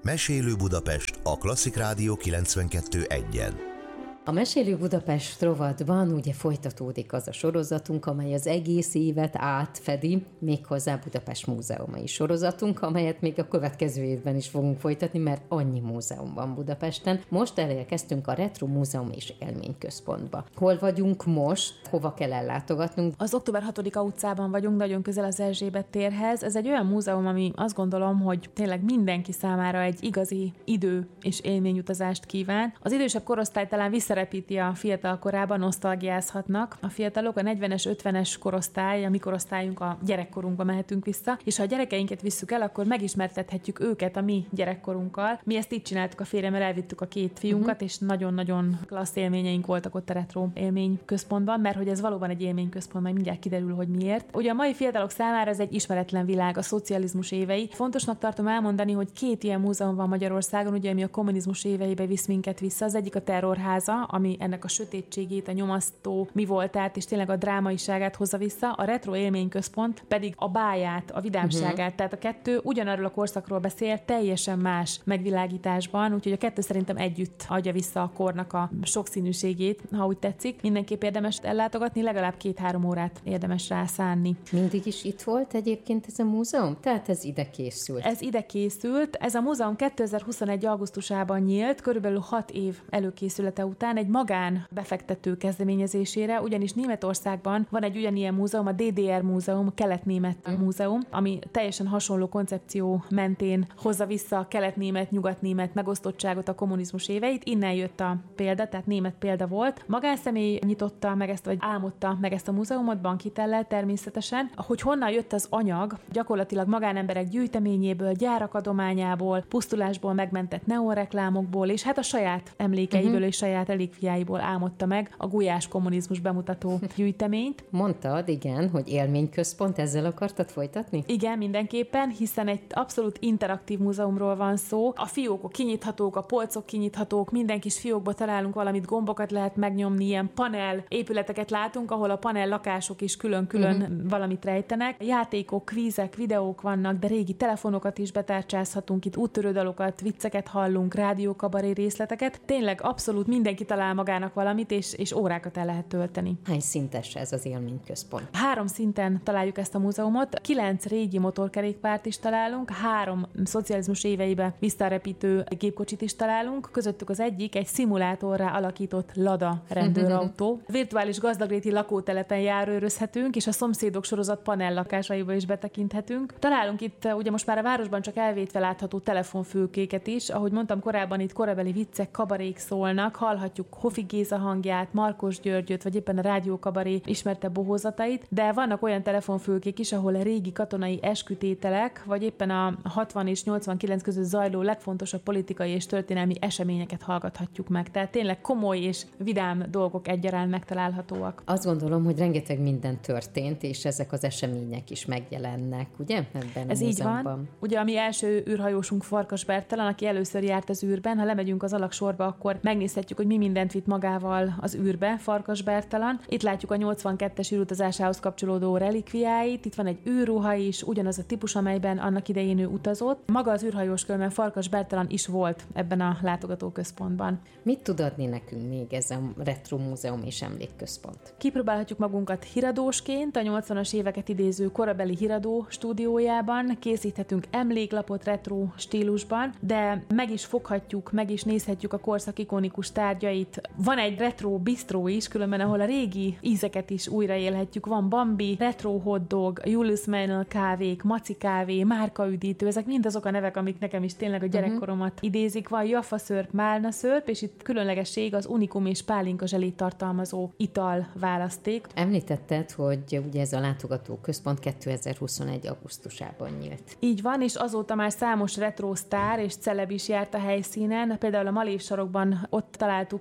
Mesélő Budapest a Klasszik Rádió 92.1-en. A Mesélő Budapest rovatban ugye folytatódik az a sorozatunk, amely az egész évet átfedi, méghozzá Budapest múzeumai sorozatunk, amelyet még a következő évben is fogunk folytatni, mert annyi múzeum van Budapesten. Most elérkeztünk a Retro Múzeum és Élményközpontba. Hol vagyunk most? Hova kell ellátogatnunk? Az Október 6. utcában vagyunk, nagyon közel az Erzsébet térhez. Ez egy olyan múzeum, ami azt gondolom, hogy tényleg mindenki számára egy igazi idő- és élményutazást kíván. Az idősebb korosztály talán visszarepíti a fiatal korában, nosztalgiázhatnak. A fiatalok, a 40-es, 50-es korosztály, a mi korosztályunk, a gyerekkorunkba mehetünk vissza, és ha a gyerekeinket visszük el, akkor megismertethetjük őket a mi gyerekkorunkkal. Mi ezt így csináltuk a férjemmel, elvittük a két fiunkat, és nagyon-nagyon klassz élményeink voltak ott a Retro Élményközpontban, mert hogy ez valóban egy élményközpont, majd mindjárt kiderül, hogy miért. Ugye a mai fiatalok számára ez egy ismeretlen világ, a szocializmus évei. Fontosnak tartom elmondani, hogy két ilyen múzeum van Magyarországon, ugye ami a kommunizmus éveibe visz minket vissza. Az egyik a Terrorháza, ami ennek a sötétségét, a nyomasztó mi voltát, és tényleg a drámaiságát hozza vissza. A Retro Élményközpont pedig a báját, a vidámságát. Tehát a kettő ugyanarról a korszakról beszél, teljesen más megvilágításban, úgyhogy a kettő szerintem együtt adja vissza a kornak a sokszínűségét, ha úgy tetszik. Mindenképp érdemes ellátogatni, legalább 2-3 órát érdemes rá szánni. Mindig is itt volt egyébként ez a múzeum? Tehát ez ide készült? Ez ide készült. Ez a múzeum 2021. augusztusában nyílt, körülbelül 6 év előkészülete után egy magán befektető kezdeményezésére, ugyanis Németországban van egy ugyanilyen múzeum, a DDR múzeum, kelet-német múzeum, ami teljesen hasonló koncepció mentén hozza vissza a kelet-német, nyugat-német megosztottságot, a kommunizmus éveit. Innen jött a példa, tehát német példa volt. Magánszemély nyitotta meg ezt, vagy álmodta meg ezt a múzeumot, bankhitellel természetesen. Hogy honnan jött az anyag, gyakorlatilag magánemberek gyűjteményéből, gyárak adományából, pusztulásból megmentett neonreklámokból, és hát a saját emlékeiből és saját relikviáiból álmodta meg a gulyás kommunizmus bemutató gyűjteményt. Mondtad, igen, hogy élményközpont, ezzel akartad folytatni? Igen, mindenképpen, hiszen egy abszolút interaktív múzeumról van szó. A fiókok kinyithatók, a polcok kinyithatók, minden kis fiókba találunk valamit, gombokat lehet megnyomni, ilyen panel épületeket látunk, ahol a panel lakások is külön-külön valamit rejtenek. Játékok, kvízek, videók vannak, de régi telefonokat is betárcsázhatunk, itt úttörődalokat, vicceket hallunk, rádiókabaré részleteket. Tényleg abszolút mindenki talál magának valamit, és órákat el lehet tölteni. Hány szintes ez az élményközpont? 3 szinten találjuk ezt a múzeumot, 9 régi motorkerékpárt is találunk, 3 szocializmus éveibe visszarepítő gépkocsit is találunk, közöttük az egyik egy szimulátorrá alakított Lada rendőrautó. Virtuális gazdagréti lakótelepen járőrözhetünk, és a Szomszédok sorozat panellakásaiba is betekinthetünk. Találunk itt ugye most már a városban csak elvétve látható telefonfülkéket is, ahogy mondtam korábban, itt korabeli viccek, kabarék szólnak, hallhatjuk Hofi Géza hangját, Markos Györgyöt, vagy éppen a rádiókabaré ismertebb bohózatait, de vannak olyan telefonfülkék is, ahol a régi katonai eskütételek, vagy éppen a 60 és 89 között zajló legfontosabb politikai és történelmi eseményeket hallgathatjuk meg. Tehát tényleg komoly és vidám dolgok egyaránt megtalálhatóak. Azt gondolom, hogy rengeteg minden történt, és ezek az események is megjelennek, ugye? Ebben ez a így múzeumban. van. Ugye a mi első űrhajósunk Farkas Bertalan, aki először járt az űrben, ha lemegyünk az alagsorba, akkor megnézhetjük, hogy mi mindent vitt magával az űrbe Farkas Bertalan. Itt látjuk a 82-es űrutazásához kapcsolódó relikviáit, itt van egy űrruha is, ugyanaz a típus, amelyben annak idején ő utazott. Maga az űrhajós különben Farkas Bertalan is volt ebben a látogatóközpontban. Mit tud adni nekünk még ez a Retro Múzeum és Emlékközpont? Kipróbálhatjuk magunkat híradósként, a 80-as éveket idéző korabeli híradó stúdiójában, készíthetünk emléklapot retro stílusban, de meg is foghatjuk, meg is nézhetjük a korszak ikonikus tárgyait. Van egy retro bistró is, különben ahol a régi ízeket is újraélhetjük. Van Bambi, retro hotdog, Julius Meinl kávék, Maci kávé, márkaüdítő, ezek mind azok a nevek, amik nekem is tényleg a gyerekkoromat idézik. Van Jaffa szörp, Málna szörp, és itt különlegesség az unikum és pálinka zselét tartalmazó ital választék. Említetted, hogy ugye ez a látogatóközpont 2021. augusztusában nyílt. Így van, és azóta már számos retro sztár és celeb is járt a helyszínen. Például a Malés sarokban ott találtuk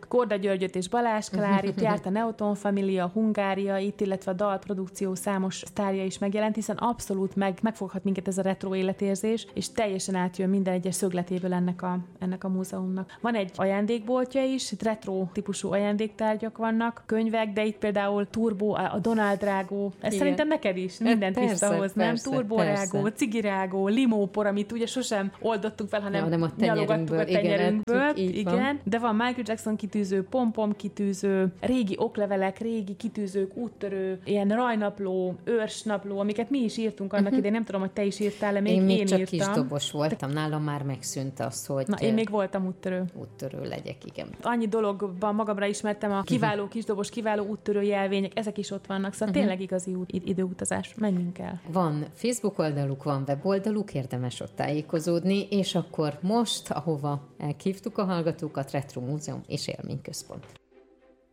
Korda Györgyöt és Balázs Klárit, járt a Neoton Família, Hungária itt, illetve a dalprodukció számos sztárja is megjelent, hiszen abszolút megfoghat minket ez a retro életérzés, és teljesen átjön minden egyes szögletéből ennek a múzeumnak. Van egy ajándékboltja is, retro típusú ajándéktárgyak vannak, könyvek, de itt például Turbo, a Donald rágó, ez szerintem neked is mindent visszahoz, nem? Turbo rágó, cigirágó, limópor, amit ugye sosem oldottuk fel, hanem nyalogattuk a tenyerünkből. Igen, de van Michael Jackson kitűző, pompom kitűző, régi oklevelek, régi kitűzők, úttörő, ilyen rajnapló, őrsnapló, amiket mi is írtunk annak idején, nem tudom, hogy te is írtál-e, még én csak írtam. Kis dobos voltam, nálam már megszűnt az, hogy... Na, én még voltam úttörő. Úttörő legyek, igen. Annyi dologban magamra ismertem a kiváló kisdobos, kiváló úttörő jelvények, ezek is ott vannak, szóval tényleg igazi időutazás. Menjünk el. Van Facebook oldaluk, van weboldaluk, érdemes ott tájékozódni, és akkor most, ahova elhívtuk a hallgatókat, Retro Múzeum és Élményközpont.